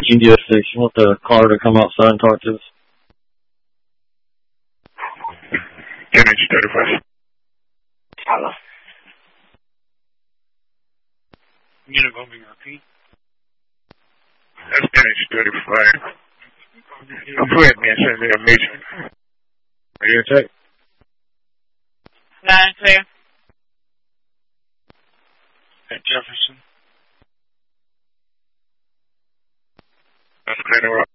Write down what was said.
India 6. You want the caller to come outside and talk to us? 10-35. Hello. Unit bumping repeat. That's 10-35. Go ahead, man. Send me a mission. Are you in check? 9 clear. At Jefferson. That's clear.